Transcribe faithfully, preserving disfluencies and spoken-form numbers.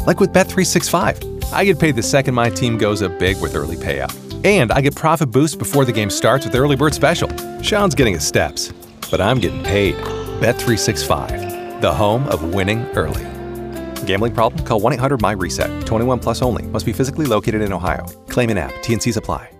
Like with Bet three sixty-five. I get paid the second my team goes up big with early payout. And I get profit boosts before the game starts with Early Bird Special. Sean's getting his steps, but I'm getting paid. Bet three sixty-five, the home of winning early. Gambling problem? Call one eight hundred M Y RESET. twenty-one plus only. Must be physically located in Ohio. Claim in app. T N Cs apply.